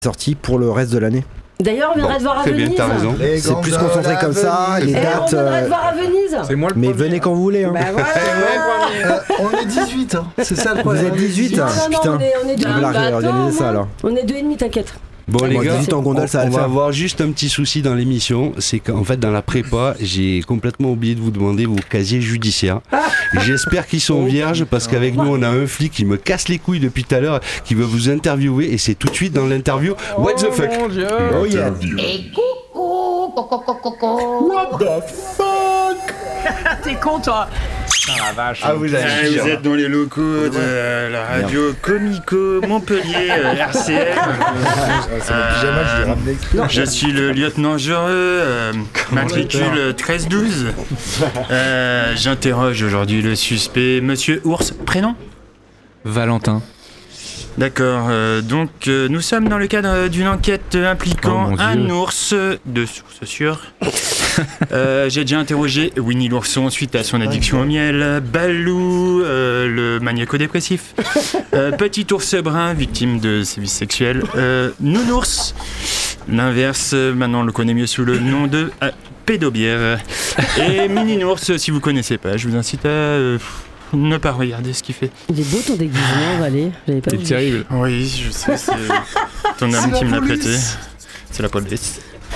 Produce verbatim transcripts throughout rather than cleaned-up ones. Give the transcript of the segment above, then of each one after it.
sorti pour le reste de l'année. D'ailleurs, on viendrait Bon, te voir à très Venise. bien, t'as raison. C'est plus concentré comme ça, les Eh, on dates. viendrait euh, te voir à Venise. C'est moi le Mais premier. venez quand vous voulez. Hein. Bah voilà. Euh, on est dix-huit, hein. C'est ça le Vous problème. êtes dix-huit, Non, hein, non, non, putain. on est, on est deux. On va Bah, organiser attends, ça alors. On est deux et demi, t'inquiète. Bon les Moi, gars, dix-huit en gondole, ça va on le va faire. avoir juste un petit souci dans l'émission, c'est qu'en fait dans la prépa, j'ai complètement oublié de vous demander vos casiers judiciaires. J'espère qu'ils sont vierges parce qu'avec nous on a un flic qui me casse les couilles depuis tout à l'heure, qui veut vous interviewer et c'est tout de suite dans l'interview. What the fuck? Mon Dieu. Oh yeah. Et coucou, coco, coco, coco. What the fuck? T'es con, toi. Ah, la vache. Ah vous avez Ah, vous êtes dans les locaux de la radio Comico Montpellier euh, R C M. C'est le pyjama, je l'ai ramené exprès. Je suis le lieutenant Joreux, euh, matricule treize douze. Euh, J'interroge aujourd'hui le suspect, Monsieur Ours. Prénom? Valentin. D'accord, euh, donc euh, nous sommes dans le cadre d'une enquête impliquant Oh, mon un Dieu. ours de source sûre. Euh, J'ai déjà interrogé Winnie l'ourson suite à son addiction au miel, Balou, euh, le maniaco-dépressif, euh, Petit ours brun, victime de sévices sexuels, euh, Nounours, l'inverse, maintenant on le connaît mieux sous le nom de euh, Pédobière, et Mininours, si vous connaissez pas, je vous incite à... euh, ne pas regarder ce qu'il fait. Il est beau ton déguisement, Valé. J'avais pas C'est vu. terrible. Oui, je sais, c'est ton âme qui me l'a prêté. C'est la police.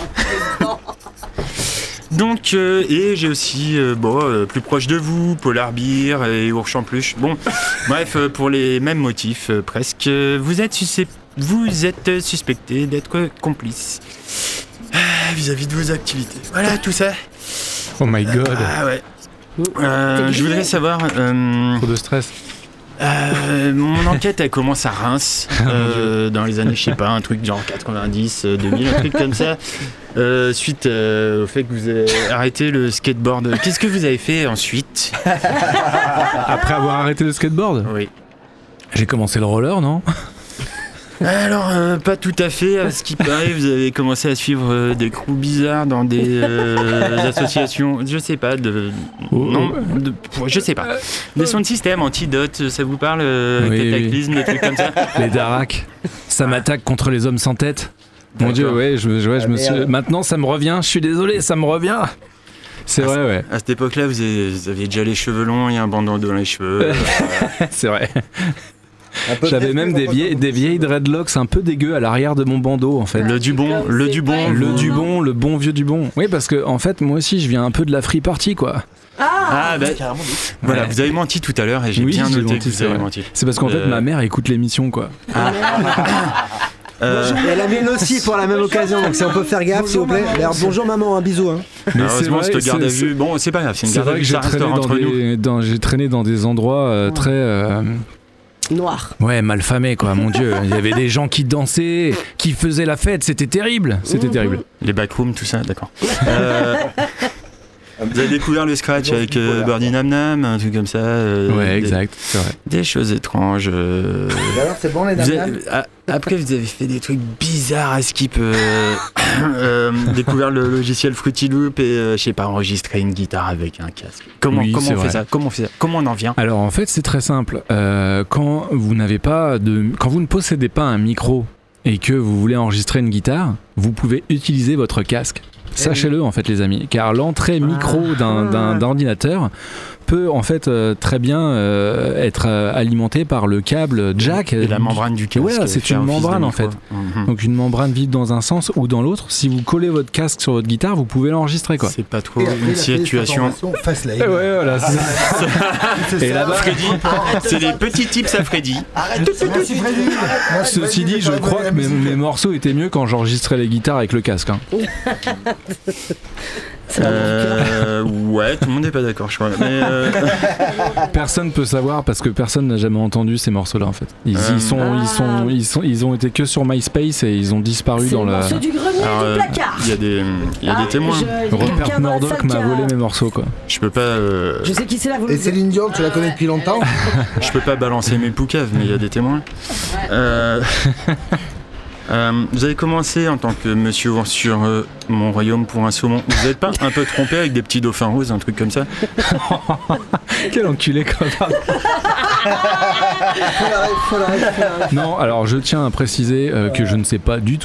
Donc, euh, et j'ai aussi, euh, bon, euh, plus proche de vous, Polar Beer et Ours en Peluche. Bon, bref, euh, pour les mêmes motifs, euh, presque, euh, vous êtes, suscep- vous êtes suspecté d'être complice ah, vis-à-vis de vos activités. Voilà, tout ça. Oh my god. Ah ouais. Euh, je voudrais savoir... euh, Trop de stress. Euh, mon enquête elle commence à Reims euh, dans les années je sais pas un truc genre quatre-vingt-dix, deux mille, un truc comme ça euh, suite euh, au fait que vous avez arrêté le skateboard. Qu'est-ce que vous avez fait ensuite? Après avoir arrêté le skateboard, Oui. j'ai commencé le roller, non? Alors euh, pas tout à fait, à ce qui paraît vous avez commencé à suivre euh, des crews bizarres dans des euh, associations, je sais pas de Oh. non de, je sais pas des sound systems, antidote, ça vous parle euh, Oui, cataclysme, des trucs comme ça? Les Darak. Ça m'attaque contre les hommes sans tête. Mon Dieu, D'accord. ouais, je, je- ouais, je me suis... merde. Maintenant, ça me revient. Je suis désolé, ça me revient. C'est Ah, vrai, ouais. À cette époque-là, vous avez- vous aviez déjà les cheveux longs et un bandeau dans les cheveux. C'est vrai. J'avais même des vieilles, des vieilles dreadlocks un peu dégueu à l'arrière de mon bandeau, en fait. Le Dubon, le Dubon, Le vous- Dubon, le bon vieux Dubon. Oui, parce que en fait, moi aussi, je viens un peu de la free party, quoi. Ah, bah, voilà, Ouais. vous avez menti tout à l'heure et j'ai Oui, bien j'ai noté menti, que vous c'est avez vrai. menti. C'est parce qu'en fait, Euh, ma mère écoute l'émission, quoi. Euh, Et la mienne aussi pour la même occasion, donc si on peut faire gaffe s'il vous plaît. D'ailleurs, bonjour maman, un bisou. Hein. Mais heureusement, c'est vrai, cette garde à c'est- vue, bon, c'est pas grave, c'est une C'est garde à vrai vue, que j'ai ça traîné restera dans entre nous. des, dans- j'ai traîné dans des endroits euh, très, euh, Noir. ouais, malfamés, quoi. Mon Dieu, il y avait des gens qui dansaient, qui faisaient la fête. C'était terrible. C'était terrible. Les backrooms, tout ça, d'accord. Euh, vous avez découvert le scratch avec euh, Birdie Nam Nam, un truc comme ça. euh, Ouais, des- exact. C'est vrai. Des choses étranges. euh, Et alors, c'est bon les Vous dames? avez- ah, après, vous avez fait des trucs bizarres à Skip. Euh, euh, découvert le logiciel Fruity Loop et, euh, je sais pas, enregistrer une guitare avec un casque. Comment, Oui, comment c'est on fait vrai. ça? Comment on fait ça? Comment on en vient? Alors en fait c'est très simple. Euh, quand vous n'avez pas de, quand vous ne possédez pas un micro et que vous voulez enregistrer une guitare, vous pouvez utiliser votre casque. Sachez-le en fait les amis, car l'entrée micro d'un, d'un, d'un ordinateur peut en fait euh, très bien euh, être euh, alimentée par le câble jack. Et la membrane du casque. Ouais, c'est fait une office de membrane en micro. fait. Mhm. Donc une membrane vide dans un sens ou dans l'autre. Si vous collez votre casque sur votre guitare, vous pouvez l'enregistrer quoi. C'est pas trop Et après, il une a fait situation. cette formation Fast Lane. Ouais, voilà. c'est- C'est Et ça. là-bas, Freddy, c'est des petits tips à Freddy. Merci Freddy. Merci, Ceci Freddy, dit, je de crois parler que de la mes, musique. mes morceaux étaient mieux quand j'enregistrais les guitares avec le casque. hein. Euh, ouais, tout le monde n'est pas d'accord, je crois. Mais euh, Personne peut savoir parce que personne n'a jamais entendu ces morceaux-là en fait. Ils, Euh, ils sont, Ah. ils sont, ils sont, ils ont été que sur MySpace et ils ont disparu C'est dans le la. morceau du grenier alors, du euh, placard. il y a des, il y a Ah, des témoins. je- Rupert quelqu'un dans le Murdoch m'a placard. volé mes morceaux quoi. Je peux pas, euh, Je sais qui c'est la Et volée. Céline Dion, tu la connais depuis longtemps? je peux pas balancer mes poucaves, mais il y a des témoins. Euh, Euh, vous avez commencé en tant que monsieur ours sur euh, Mon Royaume pour un saumon. Vous n'êtes pas un peu trompé avec des petits dauphins roses, un truc comme ça? Quel enculé comme ça. Faut la ref, faut la ref, faut la ref. Non, alors je tiens à préciser euh, que je ne sais pas du tout